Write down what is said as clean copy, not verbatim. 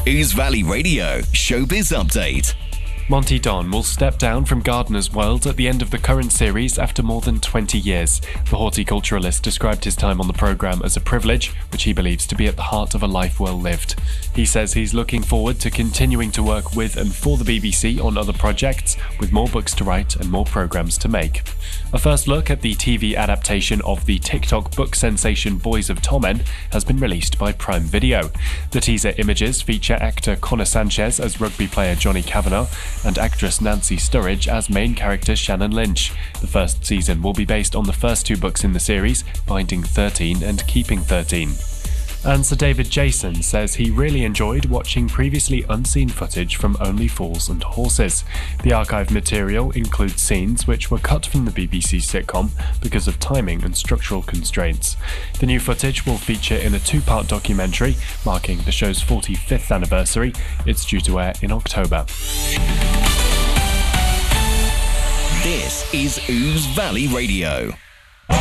Ouse Valley Radio Showbiz Update. Monty Don will step down from Gardener's World at the end of the current series after more than 20 years. The horticulturalist described his time on the programme as a privilege, which he believes to be at the heart of a life well lived. He says he's looking forward to continuing to work with and for the BBC on other projects, with more books to write and more programmes to make. A first look at the TV adaptation of the TikTok book sensation Boys of Tommen has been released by Prime Video. The teaser images feature actor Connor Sanchez as rugby player Johnny Kavanagh and actress Nancy Sturridge as main character Shannon Lynch. The first season will be based on the first two books in the series, Binding 13 and Keeping 13. And Sir David Jason says he really enjoyed watching previously unseen footage from Only Fools and Horses. The archive material includes scenes which were cut from the BBC sitcom because of timing and structural constraints. The new footage will feature in a two-part documentary marking the show's 45th anniversary. It's due to air in October. This is Ouse Valley Radio.